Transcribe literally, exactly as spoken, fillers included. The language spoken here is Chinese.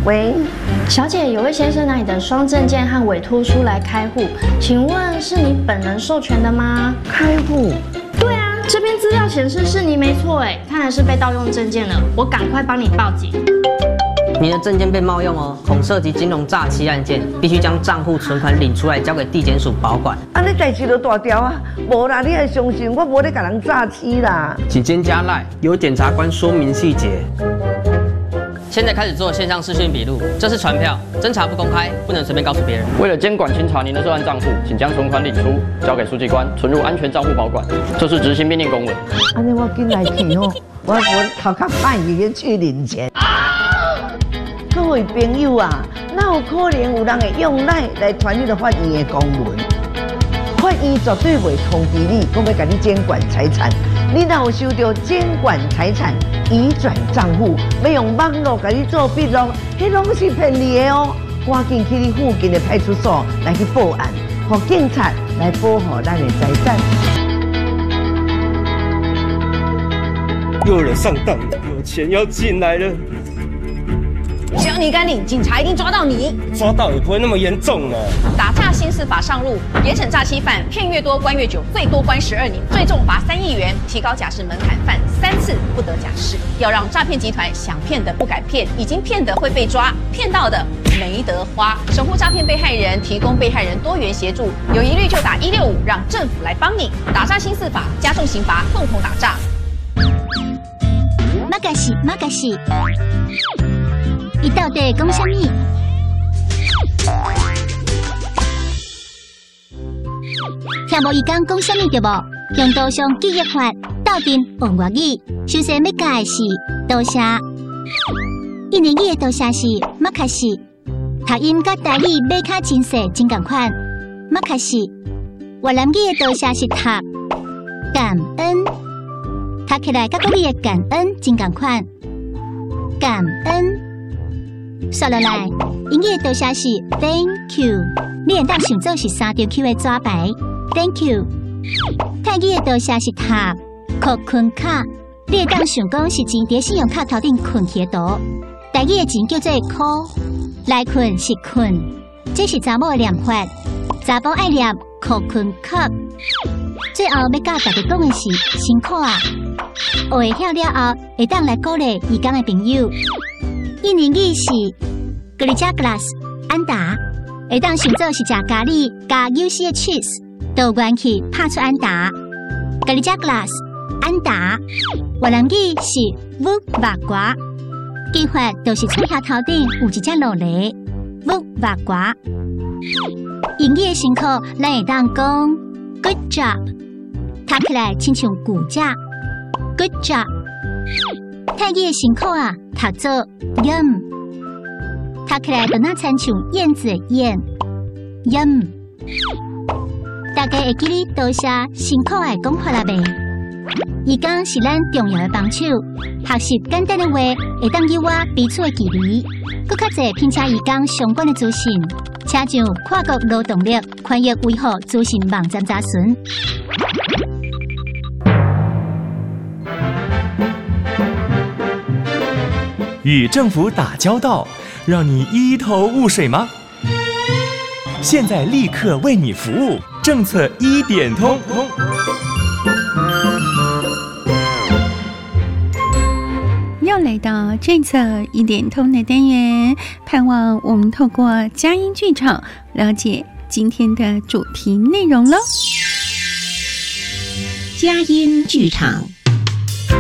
喂， 小姐，有位先生拿你的双证件和委托书来开户，请问是你本人授权的吗？ 开户？ 对啊，这边资料显示是你没错哎，看来是被盗用证件了，我赶快帮你报警。 你的证件被冒用哦，恐涉及金融诈欺案件，必须将账户存款领出来交给地检署保管。 啊，你代志就大条啊，无啦，你还相信我无咧甲人诈欺啦？ 请先加赖，由检察官说明细节。 现在开始做线上视讯笔录，这是传票，侦查不公开，不能随便告诉别人。 为了监管清查您的涉案账户，请将存款领出，交给书记官存入安全账户保管。这是执行命令公文。 安尼我紧来去哦，我我头壳歹去去领钱。各位朋友啊，哪有可能有人会用赖来传你的法院的公文？法院绝对袂通知你，讲要甲你监管财产。你若有收到监管财产移转账户，要用网络甲你做笔录，迄拢是骗你的哦！赶紧去你附近的派出所来去报案，让警察来保护咱的财产。 又有人上当了，有钱要进来了。 只要你敢领，警察一定抓到你。 抓到也不会那么严重呢。 打诈新四法上路，严惩诈欺犯，骗越多关越久，最多关十二年，最重罚三亿元，提高假释门槛，犯三次不得假释。要让诈骗集团想骗的不敢骗，已经骗的会被抓，骗到的没得花。守护诈骗被害人，提供被害人多元协助，有疑虑就打一六五，让政府来帮你。打诈新四法，加重刑罚，共同打诈。 马嘎西马嘎西。伊到底讲啥物？听无伊讲讲啥物对无？用刀上记忆法，斗阵王外语。首先要教的是多谢，印尼语的多谢是马卡西，读音甲台语马卡真细真共款，马卡西。越南语的多谢是读感恩，读起来甲国语的感恩真共款，感恩。说落来，英语的多谢是 Thank you， 你会当想做是三张 Q 的纸牌 Thank you。泰语的多谢是塔扣困卡，你会当想讲是钱伫信用卡头顶困起的图。台语的钱叫做箍，来困是困，这是查某的念法，查甫爱念扣困卡。最后要教大家讲的是辛苦啊，学会晓了后，会当来鼓励义工的朋友。印尼语是 Kerja Keras 安达，会当想做是食咖喱加有丝的 cheese， 都愿去拍出安达。Kerja Keras 安达，越南语是 Vuk Vakwa， 记法就是嘴遐头顶有一只落雷 Vuk Vakwa。英语的辛苦，咱会当讲 Good job， 读起来亲像骨架 Good job。泰语的辛苦啊，读做 yum， 读起来就那亲像燕子的燕 yum。大家会记哩多谢辛苦的讲法啦呗。伊讲是咱重要的帮手，学习简单的话会当有我彼此的距离。搁较侪拼车伊讲相关的资讯，请上跨国劳动力宽裕维护资讯网站查询。 与政府打交道，让你一头雾水吗？现在立刻为你服务，政策一点通。 又来到政策一点通的单元，盼望我们透过佳音剧场了解今天的主题内容喽。 佳音剧场。